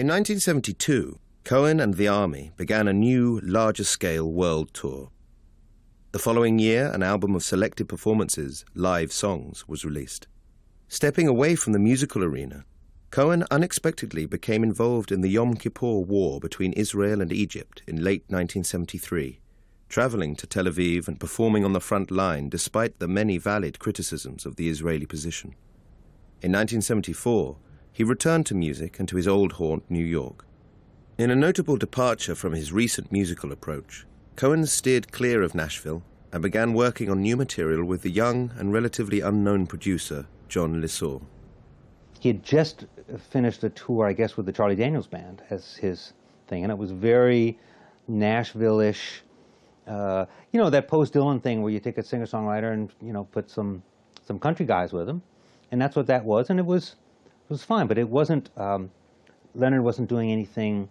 In 1972, Cohen and the Army began a new, larger-scale world tour. The following year, an album of selected performances, Live Songs, was released. Stepping away from the musical arena, Cohen unexpectedly became involved in the Yom Kippur War between Israel and Egypt in late 1973, traveling to Tel Aviv and performing on the front line despite the many valid criticisms of the Israeli position. In 1974, he returned to music and to his old haunt, New York. In a notable departure from his recent musical approach, Cohen steered clear of Nashville and began working on new material with the young and relatively unknown producer, John Lissau. He had just finished a tour, I guess, with the Charlie Daniels Band as his thing, and it was very Nashville-ish. You know, that post-Dylan thing where you take a singer-songwriter and, you know, put some country guys with him, and that's what that was, and it was fine, but it wasn't, Leonard wasn't doing anything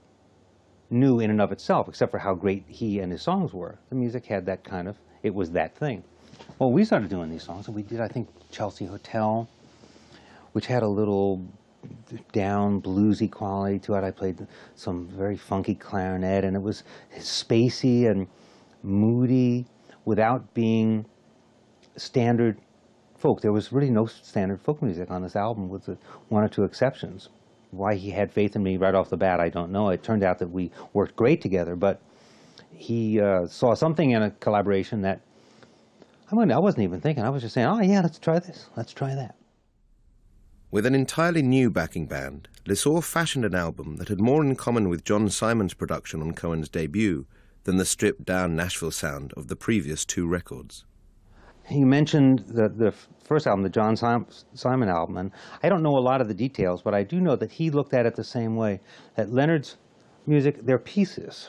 new in and of itself, except for how great he and his songs were. The music had that kind of, it was that thing. Well, we started doing these songs, and we did, I think, Chelsea Hotel, which had a little down bluesy quality to it. I played some very funky clarinet, and it was spacey and moody without being standard folk. There was really no standard folk music on this album, with one or two exceptions. Why he had faith in me right off the bat, I don't know. It turned out that we worked great together, but he saw something in a collaboration that I wasn't even thinking. I was just saying, oh yeah, let's try this, let's try that. With an entirely new backing band, Lissau fashioned an album that had more in common with John Simon's production on Cohen's debut than the stripped-down Nashville sound of the previous two records. You mentioned the first album, the John Simon album, and I don't know a lot of the details, but I do know that he looked at it the same way, that Leonard's music, they're pieces.